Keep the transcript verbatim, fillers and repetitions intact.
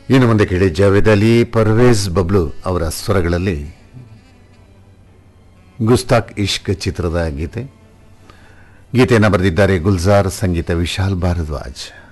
ಇನ್ನು ಮುಂದೆ ಕೇಳಿ ಜಾವೇದ್ ಅಲಿ ಪರ್ವೇಜ್ ಬಬ್ಲು ಅವರ ಸ್ವರಗಳಲ್ಲಿ ಗುಸ್ತಾಕ್ ಇಶ್ಕ್ ಚಿತ್ರದ ಗೀತೆ. ಗೀತೆಯನ್ನು ಬರೆದಿದ್ದಾರೆ ಗುಲ್ಜಾರ್, ಸಂಗೀತ ವಿಶಾಲ್ ಭಾರದ್ವಾಜ್.